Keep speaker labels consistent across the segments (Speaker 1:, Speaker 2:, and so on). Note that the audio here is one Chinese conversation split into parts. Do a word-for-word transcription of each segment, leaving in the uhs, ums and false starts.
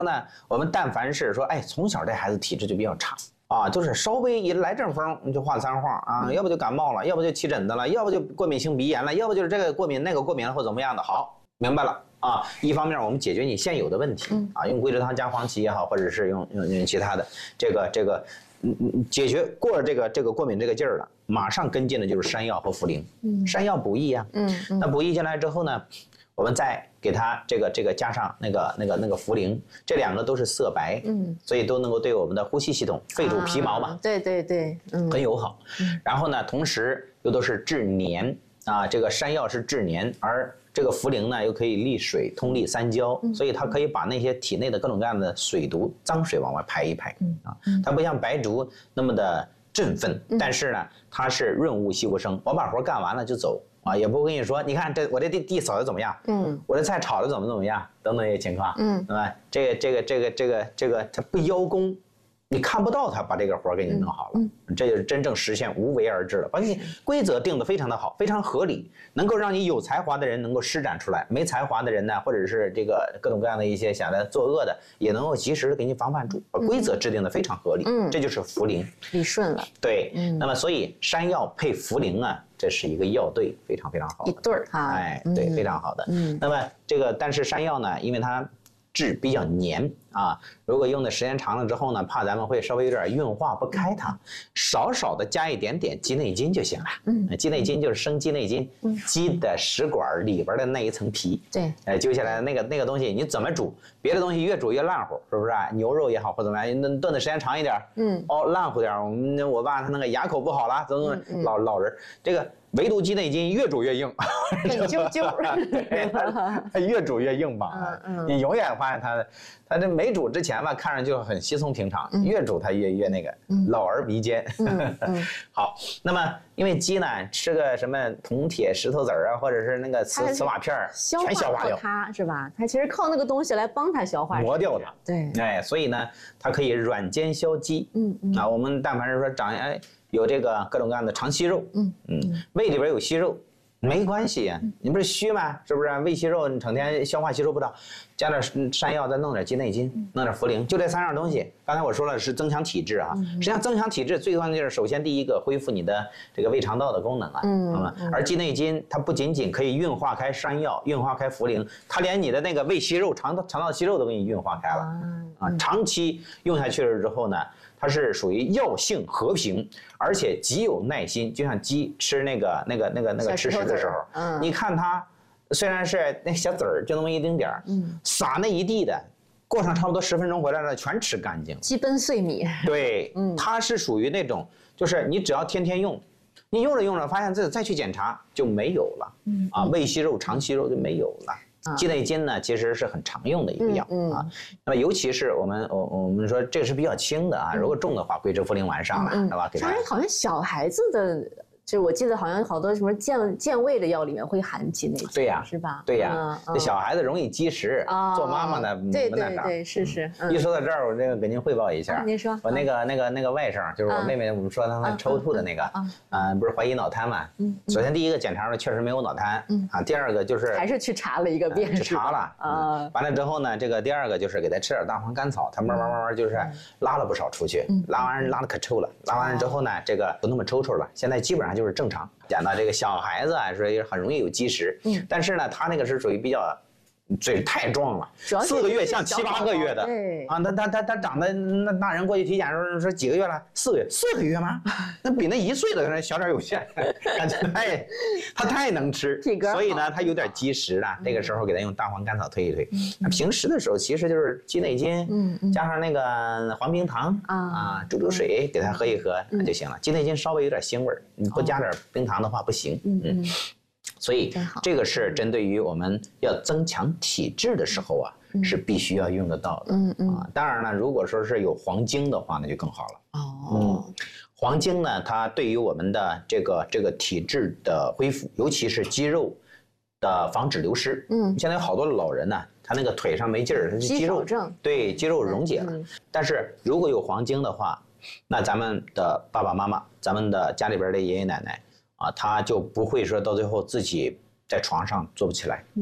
Speaker 1: 那我们但凡是说，哎，从小这孩子体质就比较差啊，就是稍微一来阵风你就画三画啊，要不就感冒了，要不就起疹子了，要不就过敏性鼻炎了，要不就是这个过敏那个过敏了或怎么样的。好，明白了啊。一方面我们解决你现有的问题啊，用桂枝汤加黄芪也好，或者是用用用其他的这个这个。嗯嗯，解决过了这个这个过敏这个劲儿了，马上跟进的就是山药和茯苓。嗯，山药补益啊。嗯，嗯那补益进来之后呢，我们再给它这个这个加上那个那个那个茯苓，这两个都是色白，嗯，所以都能够对我们的呼吸系统、肺主皮毛嘛，
Speaker 2: 啊、对对对，嗯，
Speaker 1: 很友好。嗯、然后呢，同时又都是治黏啊，这个山药是治黏，而这个茯苓呢，又可以利水、通利三焦，所以它可以把那些体内的各种各样的水毒、脏水往外排一排啊。它不像白术那么的振奋，但是呢，它是润物细无声，我把活干完了就走啊，也不跟你说，你看这我这地地扫的怎么样，嗯，我这菜炒的怎么怎么样，等等一些情况，嗯，对吧？这个这个这个这个这个它不邀功。你看不到他把这个活给你弄好了，嗯嗯、这就是真正实现无为而治了。把你规则定得非常的好，非常合理，能够让你有才华的人能够施展出来，没才华的人呢，或者是这个各种各样的一些想来作恶的，也能够及时的给你防范住。把规则制定得非常合理，嗯，这就是茯苓，
Speaker 2: 理顺了。
Speaker 1: 对，嗯，那么所以山药配茯苓啊，这是一个药对，非常非常好的
Speaker 2: 一对儿哈，
Speaker 1: 哎，对，嗯、非常好的。嗯，那么这个但是山药呢，因为它质比较黏啊，如果用的时间长了之后呢，怕咱们会稍微有点运化不开它，少少的加一点点鸡内金就行了。嗯，鸡内金就是生鸡内金，嗯、鸡的食管里边的那一层皮，
Speaker 2: 对，
Speaker 1: 哎，揪下来那个那个东西，你怎么煮？别的东西越煮越烂乎，是不是啊？牛肉也好或怎么样，炖炖的时间长一点，嗯，哦，烂乎点。我们我爸他那个牙口不好了，怎么老老人这个。唯独鸡内金越煮越硬，
Speaker 2: 很揪揪，
Speaker 1: 它越煮越硬吧？嗯嗯、你永远发现它，它这没煮之前吧，看上去就很稀松平常，嗯、越煮它越越那个，嗯、老而弥坚。嗯嗯、好，那么因为鸡呢，吃个什么铜铁石头子儿啊，或者是那个瓷瓷瓦片儿，全消化掉
Speaker 2: 它是吧？它其实靠那个东西来帮它消化，
Speaker 1: 磨掉它。
Speaker 2: 对，
Speaker 1: 哎，所以呢，它可以软坚消积。嗯嗯，啊，我们但凡是说长哎。有这个各种各样的长息肉，嗯嗯，胃里边有息肉，没关系呀、啊，你不是虚吗？是不是、啊？胃息肉，你整天消化吸收不到，加点山药，再弄点鸡内金，弄点茯苓，就这三样东西。刚才我说了是增强体质啊，实际上增强体质最关键就是首先第一个恢复你的这个胃肠道的功能啊，嗯，嗯而鸡内金它不仅仅可以运化开山药，运化开茯苓，它连你的那个胃息肉、肠道肠道息肉都给你运化开了啊，长期用下去了之后呢。它是属于药性和平，而且极有耐心，就像鸡吃那个那个那个那个吃食的时候，嗯，你看它虽然是那小籽儿就那么一丁点儿，嗯，撒那一地的，过上差不多十分钟回来了，全吃干净。
Speaker 2: 鸡奔碎米。对，
Speaker 1: 嗯，它是属于那种，就是你只要天天用，你用着用着发现自己再去检查就没有了，嗯啊，胃息肉、肠息肉就没有了。鸡内金呢，其实是很常用的一个药、嗯嗯、啊。那么尤其是我们我我们说这个是比较轻的啊，如果重的话，桂枝茯苓丸上了，是、嗯、吧？给它。
Speaker 2: 好像小孩子的，就我记得好像好多什么健健胃的药里面会含鸡内金，
Speaker 1: 对呀，
Speaker 2: 是吧？
Speaker 1: 对呀，这、嗯、小孩子容易积食，哦、做妈妈的不
Speaker 2: 对对对，是是、
Speaker 1: 嗯。一说到这儿，我这个给您汇报一下，
Speaker 2: 啊、您说，
Speaker 1: 我那个那个那个外甥，就是我妹妹，我们说她那抽搐的那个，啊、呃，不是怀疑脑瘫嘛？嗯，首先第一个检查了确实没有脑瘫，嗯啊，第二个就是
Speaker 2: 还是去查了一个遍，
Speaker 1: 去查了啊，完了之后呢，这个第二个就是给他吃点大黄甘草，他慢慢慢慢就是拉了不少出去，拉完拉的可臭了，拉完之后呢，这个不那么抽抽了，现在基本上就是正常。讲到这个小孩子啊，说很容易有积食，嗯，但是呢，他那个是属于比较。嘴太壮了，四个月像七八个月的，
Speaker 2: 对
Speaker 1: 啊，他他他他长得那大人过去体检时候说几个月了，四个月，四个月吗？那比那一岁的人小点有限，感觉太他太能吃，所以呢他有点积食了。这个时候给他用大黄甘草推一推。那平时的时候其实就是鸡内金，嗯，加上那个黄冰糖啊，煮煮水给他喝一喝就行了。鸡内金稍微有点腥味儿，你不加点冰糖的话不行，嗯。所以这个是针对于我们要增强体质的时候啊，嗯、是必须要用得到的。嗯嗯啊，当然了，如果说是有黄精的话，那就更好了。哦，嗯，黄精呢，它对于我们的这个这个体质的恢复，尤其是肌肉的防止流失。嗯，现在有好多的老人呢，他那个腿上没劲儿，他是肌肉
Speaker 2: 症，
Speaker 1: 对肌肉溶解了。嗯、但是如果有黄精的话，那咱们的爸爸妈妈，咱们的家里边的爷爷奶奶。啊，他就不会说到最后自己在床上坐不起来，嗯，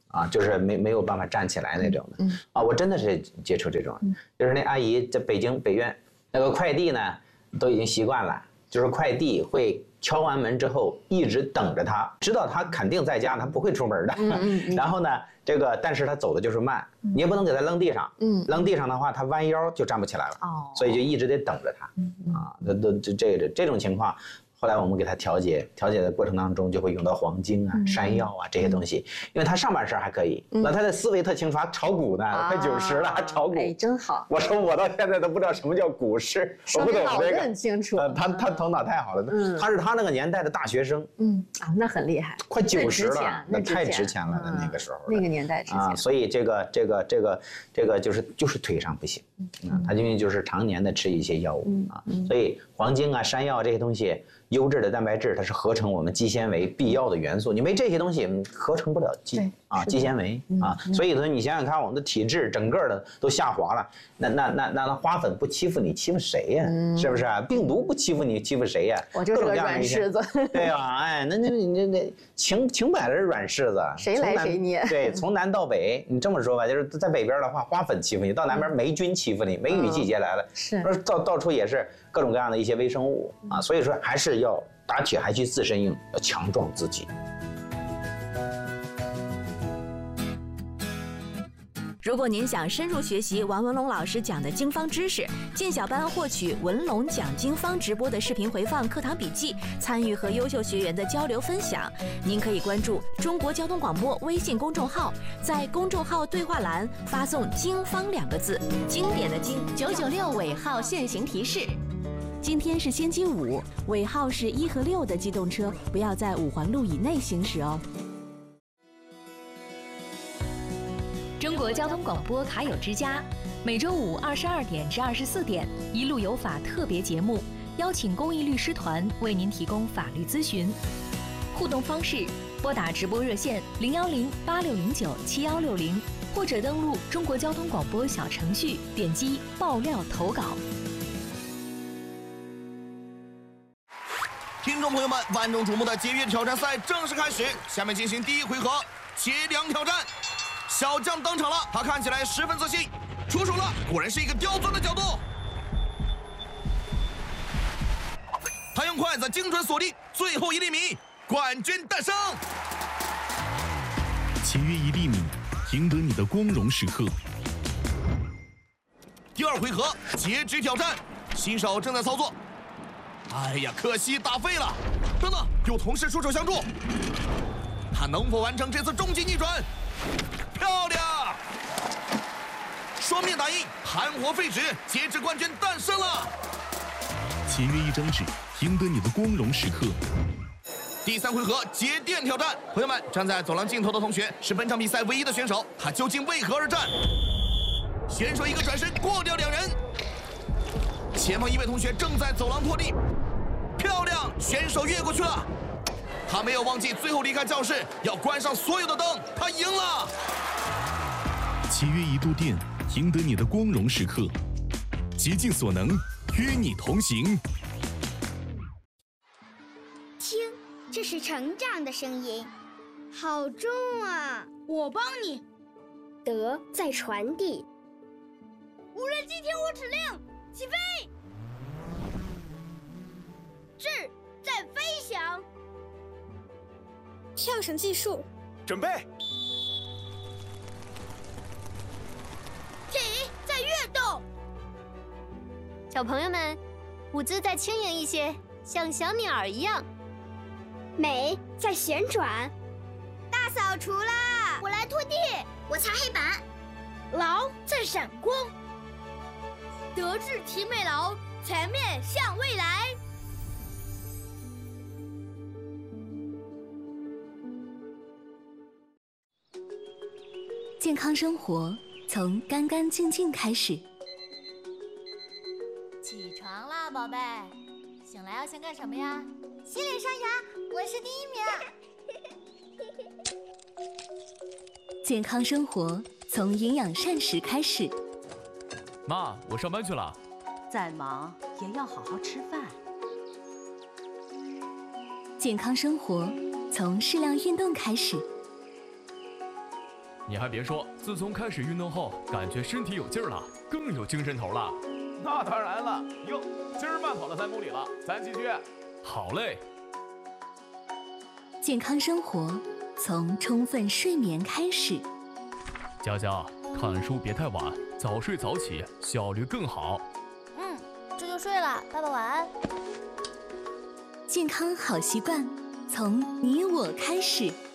Speaker 1: 啊，就是没没有办法站起来那种的。嗯啊，我真的是接触这种，就是那阿姨在北京北苑那个快递呢，都已经习惯了，就是快递会敲完门之后一直等着他，知道他肯定在家，他不会出门的。嗯嗯嗯然后呢，这个但是他走的就是慢，你也不能给他扔地上。嗯，扔地上的话，他弯腰就站不起来了。哦，所以就一直得等着他。嗯啊，这都这这这种情况。后来我们给他调节，调节的过程当中就会用到黄精啊、山药啊这些东西，因为他上半身还可以，那他的思维特清楚，他炒股呢，快九十了还炒股，
Speaker 2: 哎，真好。
Speaker 1: 我说我到现在都不知道什么叫股市，我不懂这个。
Speaker 2: 很清楚。
Speaker 1: 他他头脑太好了，他是他那个年代的大学生，
Speaker 2: 嗯啊，那很厉害，
Speaker 1: 快九十了，那太值钱了，那那个时候
Speaker 2: 那个年代值钱
Speaker 1: 啊，所以这个这个这个这个就是就是腿上不行，啊，他因为就是常年的吃一些药物啊，所以黄精啊、山药这些东西。优质的蛋白质，它是合成我们肌纤维必要的元素，你没这些东西，合成不了肌啊，肌纤维啊，所以说你想想看，我们的体质整个的都下滑了，那那那那那花粉不欺负你，欺负谁呀？是不是啊？病毒不欺负你，欺负谁呀？
Speaker 2: 我就是个软柿子。
Speaker 1: 对啊，哎，那那你那情情百的软柿子，
Speaker 2: 谁来谁捏。
Speaker 1: 对，从南到北，你这么说吧，就是在北边的话，花粉欺负你；到南边霉菌欺负你，梅雨季节来了，
Speaker 2: 是
Speaker 1: 到到处也是各种各样的一些微生物啊，所以说还是要打铁还需自身硬，要强壮自己。
Speaker 3: 如果您想深入学习王文龙老师讲的经方知识，进小班获取文龙讲经方直播的视频回放、课堂笔记，参与和优秀学员的交流分享，您可以关注中国交通广播微信公众号，在公众号对话栏发送“经方”两个字，经典的经，九九六尾号限行提示。今天是星期五，尾号是一和六的机动车不要在五环路以内行驶哦。
Speaker 4: 中国交通广播卡友之家，每周五二十二点至二十四点，一路有法特别节目，邀请公益律师团为您提供法律咨询。互动方式：拨打直播热线零幺零八六零九七幺六零，或者登录中国交通广播小程序，点击爆料投稿。
Speaker 5: 听众朋友们，万众瞩目的节约挑战赛正式开始，下面进行第一回合节粮挑战。小将登场了，他看起来十分自信，出手了，果然是一个刁钻的角度。他用筷子精准锁定最后一粒米，冠军诞生。
Speaker 6: 节约一粒米，赢得你的光荣时刻。
Speaker 5: 第二回合截止挑战，新手正在操作。哎呀，可惜打废了。等等，有同事出手相助，他能否完成这次终极逆转？漂亮！双面打印，含活废纸，截止冠军诞生了。
Speaker 6: 节约一张纸，赢得你的光荣时刻。
Speaker 5: 第三回合节电挑战，朋友们，站在走廊尽头的同学是本场比赛唯一的选手，他究竟为何而战？选手一个转身过掉两人，前方一位同学正在走廊拖地，漂亮，选手越过去了。他没有忘记最后离开教室要关上所有的灯，他赢了。
Speaker 6: 节约一度电，赢得你的光荣时刻。竭尽所能，与你同行。
Speaker 7: 听，这是成长的声音，好重啊！
Speaker 8: 我帮你。
Speaker 7: 德在传递。
Speaker 8: 无人机听我指令，起飞。智在飞翔。
Speaker 7: 跳绳技术，
Speaker 5: 准备。
Speaker 8: 体在跃动。
Speaker 9: 小朋友们，舞姿再轻盈一些，像小鸟一样。
Speaker 7: 美在旋转。
Speaker 8: 大扫除啦！
Speaker 7: 我来拖地，
Speaker 8: 我擦黑板。劳在闪光。德智体美劳，全面向未来。
Speaker 4: 健康生活从干干净净开始。
Speaker 9: 起床啦，宝贝！醒来要先干什么呀？
Speaker 8: 洗脸刷牙，我是第一名。
Speaker 4: 健康生活从营养膳食开始。
Speaker 10: 妈，我上班去了。
Speaker 11: 再忙也要好好吃饭。
Speaker 4: 健康生活从适量运动开始。
Speaker 10: 你还别说，自从开始运动后，感觉身体有劲儿了，更有精神头了。
Speaker 12: 那当然了，哟，今儿慢跑了三公里了，咱继续。
Speaker 10: 好嘞。
Speaker 13: 健康生活从充分睡眠开始。
Speaker 10: 佳佳，看书别太晚，早睡早起，效率更好。
Speaker 8: 嗯，这就睡了，爸爸晚安。
Speaker 13: 健康好习惯从你我开始。